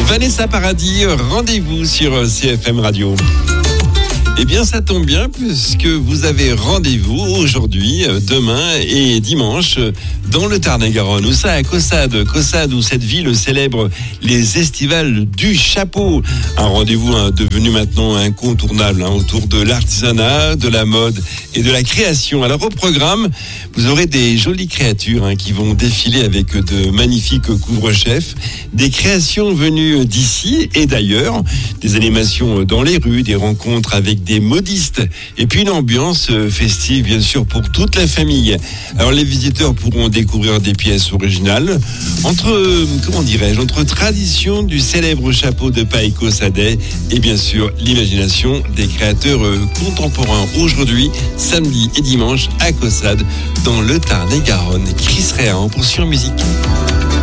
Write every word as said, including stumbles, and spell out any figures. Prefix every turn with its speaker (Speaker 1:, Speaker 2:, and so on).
Speaker 1: Vanessa Paradis, rendez-vous sur C F M Radio. Eh bien, ça tombe bien puisque vous avez rendez-vous aujourd'hui, demain et dimanche dans le Tarn-et-Garonne. Où ça, à Caussade, Caussade où cette ville célèbre les estivales du chapeau. Un rendez-vous hein, devenu maintenant incontournable hein, autour de l'artisanat, de la mode et de la création. Alors au programme, vous aurez des jolies créatures hein, qui vont défiler avec de magnifiques couvre-chefs, des créations venues d'ici et d'ailleurs, des animations dans les rues, des rencontres avec des modistes et puis une ambiance festive bien sûr pour toute la famille. Alors les visiteurs pourront découvrir des pièces originales entre, comment dirais-je, entre tradition du célèbre chapeau de paille caussadais et bien sûr l'imagination des créateurs contemporains aujourd'hui, samedi et dimanche à Caussade dans le Tarn-et-Garonne. Chris Rea en poursuit en musique.